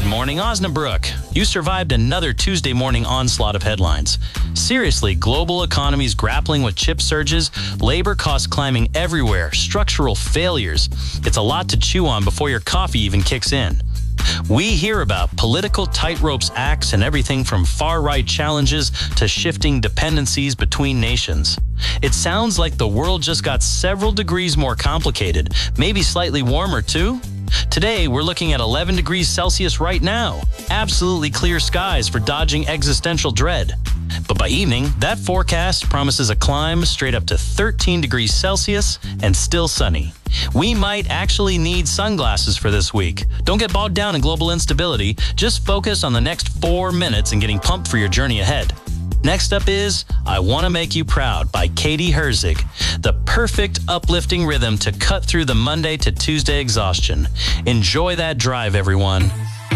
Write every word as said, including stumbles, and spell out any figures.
Good morning, Osnabrück. You survived another Tuesday morning onslaught of headlines. Seriously, global economies grappling with chip surges, labor costs climbing everywhere, structural failures. It's a lot to chew on before your coffee even kicks in. We hear about political tightropes acts and everything from far-right challenges to shifting dependencies between nations. It sounds like the world just got several degrees more complicated, maybe slightly warmer too. Today, we're looking at eleven degrees Celsius right now. Absolutely clear skies for dodging existential dread. But by evening, that forecast promises a climb straight up to thirteen degrees Celsius and still sunny. We might actually need sunglasses for this week. Don't get bogged down in global instability. Just focus on the next four minutes and getting pumped for your journey ahead. Next up is I Wanna Make You Proud by Katie Herzig, the perfect uplifting rhythm to cut through the Monday to Tuesday exhaustion. Enjoy that drive, everyone.